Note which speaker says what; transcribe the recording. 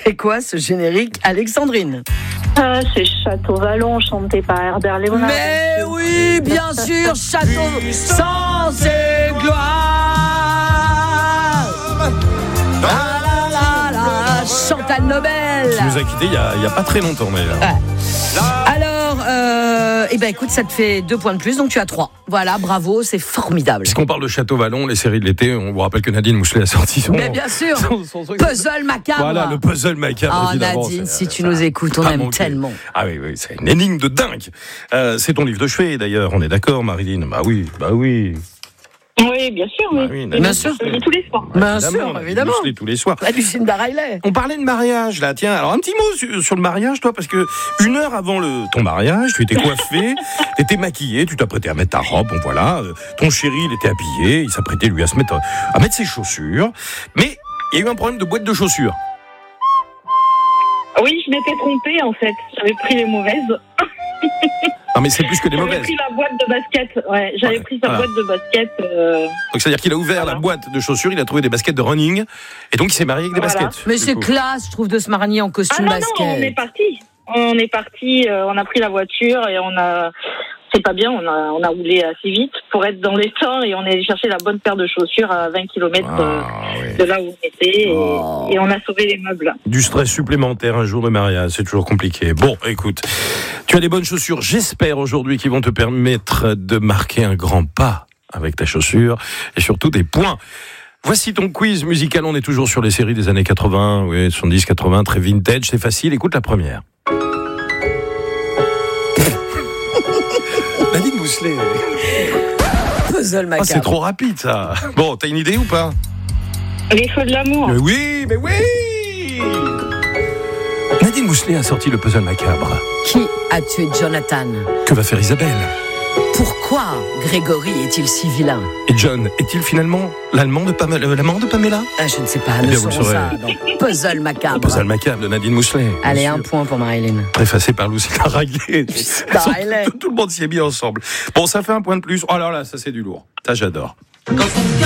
Speaker 1: C'est quoi ce générique, Alexandrine?
Speaker 2: C'est Château Vallon, chanté par Herbert Léonard.
Speaker 1: Mais oui, bien sûr, Château sans ses gloires. Chantal Nobel.
Speaker 3: Qui nous a quittés il y a pas très longtemps d'ailleurs.
Speaker 1: Ouais. Alors, écoute, ça te fait 2 points de plus, donc tu as 3. Voilà, bravo, c'est formidable.
Speaker 3: Puisqu'on parle de Château Vallon, les séries de l'été, on vous rappelle que Nadine Mousselet a sorti son...
Speaker 1: Mais bien sûr, son puzzle macabre.
Speaker 3: Voilà, le puzzle macabre, évidemment.
Speaker 1: Nadine, si tu nous écoutes, on aime tellement.
Speaker 3: Ah oui, c'est une énigme de dingue. C'est ton livre de chevet, d'ailleurs, on est d'accord, Marilyn? Bah oui.
Speaker 2: Oui, bien sûr, oui.
Speaker 3: Ah oui,
Speaker 1: bien sûr.
Speaker 2: Je lis tous les soirs.
Speaker 1: Bien sûr, évidemment.
Speaker 3: Je lis tous les soirs.
Speaker 1: La Lucinda Riley.
Speaker 3: On parlait de mariage, là. Tiens, alors un petit mot sur le mariage, toi, parce que 1 heure avant ton mariage, tu étais coiffée, t'étais maquillée, tu t'apprêtais à mettre ta robe, bon voilà. Ton chéri, il était habillé, il s'apprêtait, lui, à mettre ses chaussures. Mais il y a eu un problème de boîte de chaussures.
Speaker 2: Oui, je m'étais trompée, en fait. J'avais pris les mauvaises.
Speaker 3: Non, mais c'est plus que des mauvaises.
Speaker 2: J'avais pris la boîte de basket. Ouais, j'avais pris sa boîte de basket.
Speaker 3: Donc, c'est-à-dire qu'il a ouvert la boîte de chaussures, il a trouvé des baskets de running, et donc il s'est marié avec des baskets.
Speaker 1: Mais c'est classe, je trouve, de se marier en costume basket.
Speaker 2: Non, on est parti. On a pris la voiture et c'est pas bien, on a roulé assez vite pour être dans les temps et on est allé chercher la bonne paire de chaussures à 20 km de là où on était et on a sauvé les meubles.
Speaker 3: Du stress supplémentaire un jour de mariage, c'est toujours compliqué. Bon, écoute, tu as des bonnes chaussures, j'espère aujourd'hui, qui vont te permettre de marquer un grand pas avec ta chaussure et surtout des points. Voici ton quiz musical, on est toujours sur les séries des années 80, 70, 80, très vintage, c'est facile, écoute la première. Nadine Mousselet.
Speaker 1: Puzzle macabre.
Speaker 3: C'est trop rapide ça. Bon, t'as une idée ou pas?
Speaker 2: Les feux de l'amour.
Speaker 3: Mais oui. Nadine Mousselet a sorti le puzzle macabre.
Speaker 1: Qui a tué Jonathan?
Speaker 3: Que va faire Isabelle?
Speaker 1: Pourquoi Grégory est-il si vilain?
Speaker 3: Et John est-il finalement l'amant de Pamela?
Speaker 1: Je ne sais pas,
Speaker 3: Eh
Speaker 1: nous
Speaker 3: bien, vous
Speaker 1: saurons
Speaker 3: le
Speaker 1: ça dans Puzzle macabre.
Speaker 3: Puzzle macabre de Nadine Mousselet.
Speaker 1: Allez, 1 point pour Marilyn.
Speaker 3: Préfacé par Lucinda Riley. Tout le monde s'y est mis ensemble. Bon, ça fait 1 point de plus. Oh là là, ça c'est du lourd. Ça j'adore.